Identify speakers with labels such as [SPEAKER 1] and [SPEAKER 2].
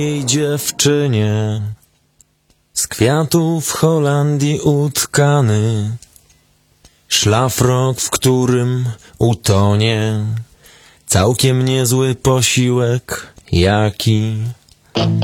[SPEAKER 1] Jej dziewczynie z kwiatów w Holandii utkany, szlafrok, w którym utonie całkiem niezły posiłek jaki.